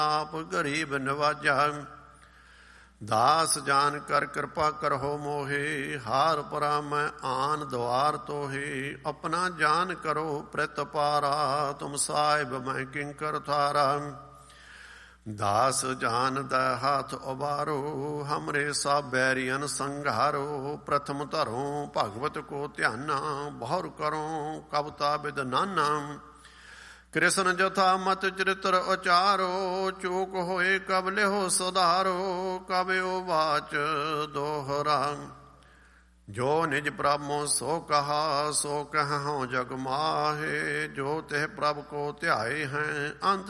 ਆਪ ਗਰੀਬ ਨਿਵਾਜਾ। ਦਾਸ ਜਾਨ ਕਰ ਕਿਰਪਾ ਕਰਹੁ ਮੋਹੇ, ਹਾਰ ਪਰਾ ਮੈਂ ਆਨ ਦੁਆਰ ਤੋਹੇ। ਆਪਣਾ ਜਾਨ ਕਰੋ ਪ੍ਰਤਪਾਰਾ, ਤੁਮ ਸਾਹਿਬ ਮੈਂ ਕਿੰਕਰ ਥਾਰਾ। ਦਾਸ ਜਾਨ ਦਾ ਹਾਥ ਉਬਾਰੋ, ਹਮਰੇ ਸਭ ਬੈਰੀਅਨ ਸੰਘਾਰੋ। ਪ੍ਰਥਮ ਧਰੋ ਭਗਵਤ ਕੋ ਧਿਆਨਾ, ਬਹੁਰ ਕਰੋ ਕਵਤਾ ਬਿਦ ਨਾਨਾ। ਕ੍ਰਿਸ਼ਨ ਜਥਾ ਮਤ ਚਰਿਤਰ ਉਚਾਰੋ, ਚੂਕ ਹੋਏ ਕਬ ਲਿਹੋ ਸੁਧਾਰੋ। ਕਬ ਓ ਵਾਚ ਦੋਹਰਾ, ਜੋ ਨਿਜ ਪ੍ਰਭੁ ਸੋ ਕਹਾ। ਸੋ ਕਹਉ ਜਗ ਮਾਹੇ, ਜੋ ਤਿਹ ਪ੍ਰਭ ਕੋ ਧਿਆਏ ਹੈ ਅੰਤ